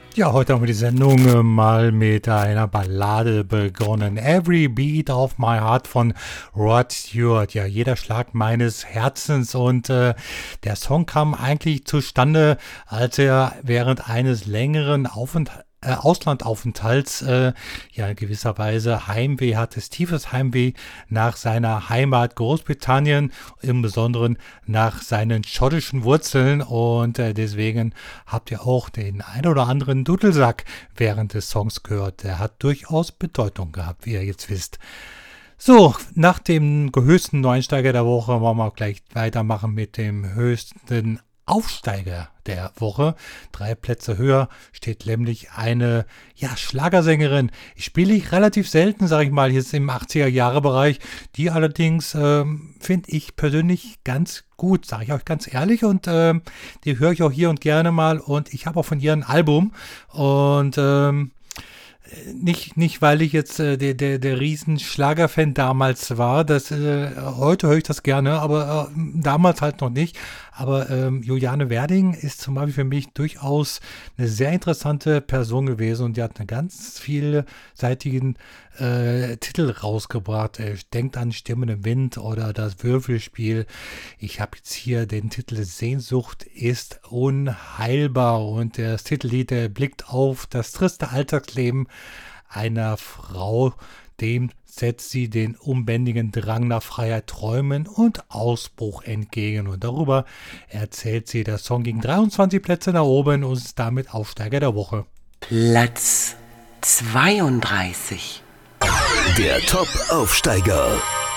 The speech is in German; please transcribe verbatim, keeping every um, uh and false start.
Ja, heute haben wir die Sendung äh, mal mit einer Ballade begonnen. Every Beat of My Heart von Rod Stewart. Ja, jeder Schlag meines Herzens. Und äh, der Song kam eigentlich zustande, als er während eines längeren Aufenthalts Äh, Auslandaufenthalts äh, ja in gewisser Weise Heimweh hatte, tiefes Heimweh nach seiner Heimat Großbritannien, im Besonderen nach seinen schottischen Wurzeln, und äh, deswegen habt ihr auch den ein oder anderen Dudelsack während des Songs gehört. Der hat durchaus Bedeutung gehabt, wie ihr jetzt wisst. So, nach dem höchsten Neueinsteiger der Woche wollen wir auch gleich weitermachen mit dem höchsten Aufsteiger der Woche. Drei Plätze höher steht nämlich eine ja, Schlagersängerin. Ich spiele ich relativ selten, sage ich mal, jetzt im achtziger-Jahre-Bereich. Die allerdings ähm, finde ich persönlich ganz gut, sage ich euch ganz ehrlich. Und ähm, die höre ich auch hier und gerne mal. Und ich habe auch von ihr ein Album. Und ähm, Nicht, nicht, weil ich jetzt äh, der, der, der Riesen-Schlager-Fan damals war. Das, äh, heute höre ich das gerne, aber äh, damals halt noch nicht. Aber ähm, Juliane Werding ist zum Beispiel für mich durchaus eine sehr interessante Person gewesen, und die hat einen ganz vielseitigen äh, Titel rausgebracht. Äh, Denkt an Stimmen im Wind oder das Würfelspiel. Ich habe jetzt hier den Titel Sehnsucht ist unheilbar, und das Titellied der blickt auf das triste Alltagsleben einer Frau, dem setzt sie den unbändigen Drang nach Freiheit, Träumen und Ausbruch entgegen. Und darüber erzählt sie. Der Song ging dreiundzwanzig Plätze nach oben und ist damit Aufsteiger der Woche. Platz zweiunddreißig. Der Top-Aufsteiger.